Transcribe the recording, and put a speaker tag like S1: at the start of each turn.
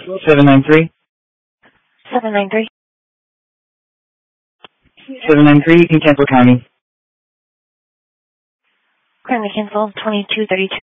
S1: 793.
S2: 793.
S1: 793, you can cancel county.
S2: Currently cancel 2232.